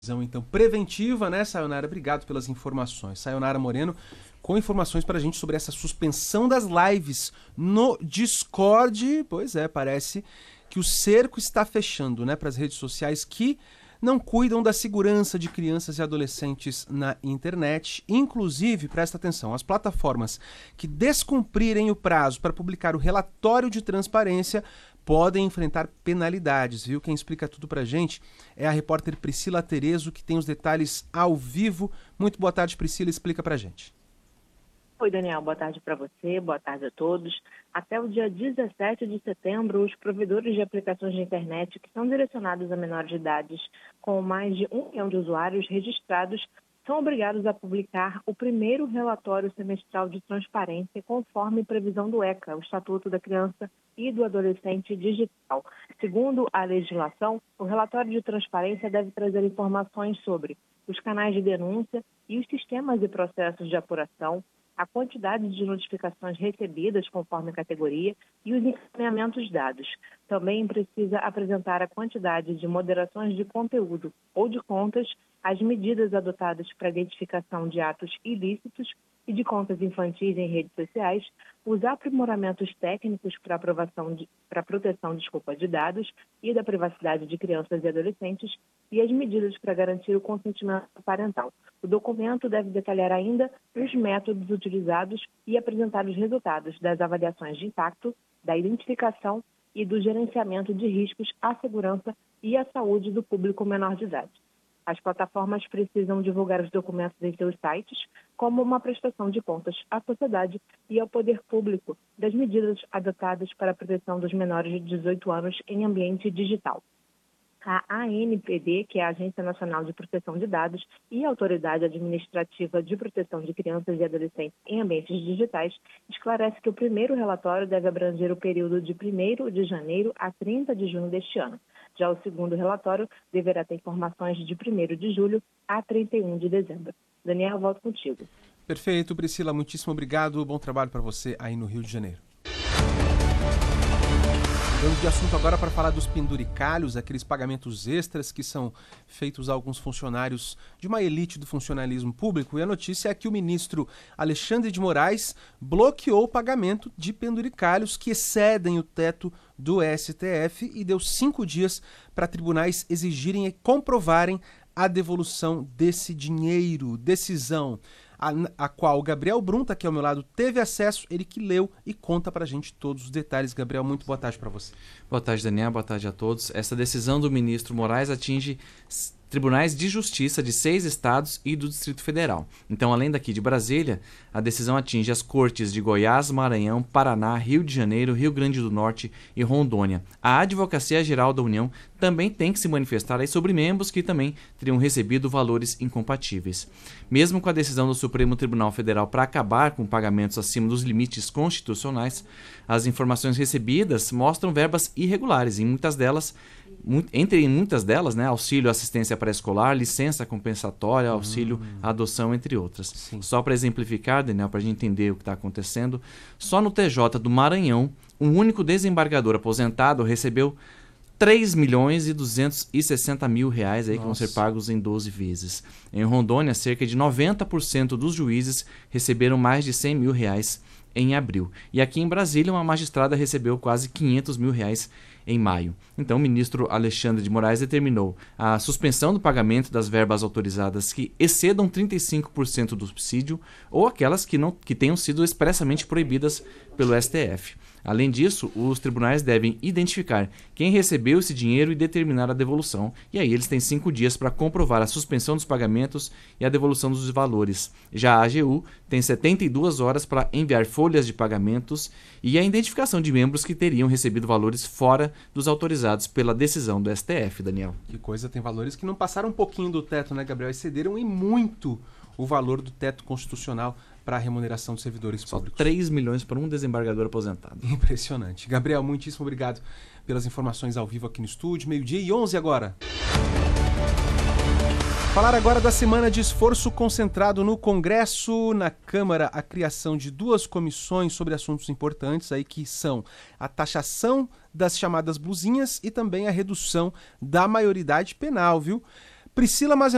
Então, preventiva, né, Sayonara? Obrigado pelas informações. Sayonara Moreno com informações pra gente sobre essa suspensão das lives no Discord. Pois é, parece que o cerco está fechando, né, para as redes sociais que não cuidam da segurança de crianças e adolescentes na internet. Inclusive, presta atenção, as plataformas que descumprirem o prazo para publicar o relatório de transparência podem enfrentar penalidades, viu? Quem explica tudo pra gente é a repórter Priscila Terezo, que tem os detalhes ao vivo. Muito boa tarde, Priscila, explica pra gente. Oi, Daniel, boa tarde para você, boa tarde a todos. Até o dia 17 de setembro, os provedores de aplicações de internet que são direcionados a menores de idade com mais de 1 milhão de usuários registrados são obrigados a publicar o primeiro relatório semestral de transparência conforme previsão do ECA, o Estatuto da Criança e do Adolescente Digital. Segundo a legislação, o relatório de transparência deve trazer informações sobre os canais de denúncia e os sistemas e processos de apuração, a quantidade de notificações recebidas conforme categoria e os encaminhamentos dados. Também precisa apresentar a quantidade de moderações de conteúdo ou de contas, as medidas adotadas para a identificação de atos ilícitos e de contas infantis em redes sociais, os aprimoramentos técnicos para proteção de dados e da privacidade de crianças e adolescentes e as medidas para garantir o consentimento parental. O documento deve detalhar ainda os métodos utilizados e apresentar os resultados das avaliações de impacto, da identificação e do gerenciamento de riscos à segurança e à saúde do público menor de idade. As plataformas precisam divulgar os documentos em seus sites como uma prestação de contas à sociedade e ao poder público das medidas adotadas para a proteção dos menores de 18 anos em ambiente digital. A ANPD, que é a Agência Nacional de Proteção de Dados, e a Autoridade Administrativa de Proteção de Crianças e Adolescentes em Ambientes Digitais, esclarece que o primeiro relatório deve abranger o período de 1º de janeiro a 30 de junho deste ano. Já o segundo relatório deverá ter informações de 1º de julho a 31 de dezembro. Daniel, volto contigo. Perfeito, Priscila, muitíssimo obrigado. Bom trabalho para você aí no Rio de Janeiro. Mudando de assunto agora para falar dos penduricalhos, aqueles pagamentos extras que são feitos a alguns funcionários de uma elite do funcionalismo público. E a notícia é que o ministro Alexandre de Moraes bloqueou o pagamento de penduricalhos que excedem o teto do STF e deu 5 dias para tribunais exigirem e comprovarem a devolução desse dinheiro. Decisão a qual o Gabriel Brunta, que ao meu lado, teve acesso, ele que leu e conta pra gente todos os detalhes. Gabriel, muito boa tarde para você. Boa tarde, Daniel, boa tarde a todos. Essa decisão do ministro Moraes atinge tribunais de justiça de 6 estados e do Distrito Federal. Então, além daqui de Brasília, a decisão atinge as cortes de Goiás, Maranhão, Paraná, Rio de Janeiro, Rio Grande do Norte e Rondônia. A Advocacia Geral da União também tem que se manifestar aí sobre membros que também teriam recebido valores incompatíveis. Mesmo com a decisão do Supremo Tribunal Federal para acabar com pagamentos acima dos limites constitucionais, as informações recebidas mostram verbas irregulares, entre muitas delas, né, auxílio assistência pré-escolar, licença compensatória, auxílio adoção, entre outras. Sim. Só para exemplificar, Daniel, para a gente entender o que está acontecendo, só no TJ do Maranhão, um único desembargador aposentado recebeu 3.260.000 reais aí que vão ser pagos em 12 vezes. Em Rondônia, cerca de 90% dos juízes receberam mais de 100 mil reais em abril. E aqui em Brasília, uma magistrada recebeu quase 500 mil reais em maio. Então, o ministro Alexandre de Moraes determinou a suspensão do pagamento das verbas autorizadas que excedam 35% do subsídio ou aquelas que tenham sido expressamente proibidas pelo STF. Além disso, os tribunais devem identificar quem recebeu esse dinheiro e determinar a devolução. E aí eles têm 5 dias para comprovar a suspensão dos pagamentos e a devolução dos valores. Já a AGU tem 72 horas para enviar folhas de pagamentos e a identificação de membros que teriam recebido valores fora dos autorizados pela decisão do STF, Daniel. Que coisa, tem valores que não passaram um pouquinho do teto, né, Gabriel? Excederam e muito o valor do teto constitucional para a remuneração dos servidores públicos. Só 3 milhões para um desembargador aposentado. Impressionante. Gabriel, muitíssimo obrigado pelas informações ao vivo aqui no estúdio. 12:11 agora. Falar agora da semana de esforço concentrado no Congresso, na Câmara, a criação de 2 comissões sobre assuntos importantes aí que são a taxação das chamadas blusinhas e também a redução da maioridade penal, viu? Priscila